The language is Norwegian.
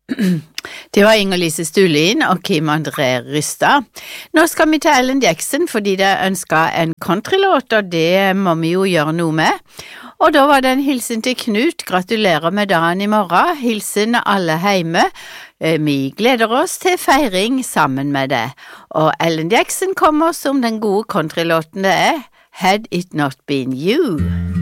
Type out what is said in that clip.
Det var Inger-Lise Stulin og Kim André Rystad. Nå skal vi til Ellen Jackson fordi de ønsket en countrylåt, og det må vi jo gjøre noe med. Og da var det en hilsen til Knut. Gratulerer med dagen i morgen. Hilsen alle hjemme. Vi gleder oss til feiring sammen med det. Og Ellen Jackson kommer som den gode countrylåten det er. Had It Not Been You.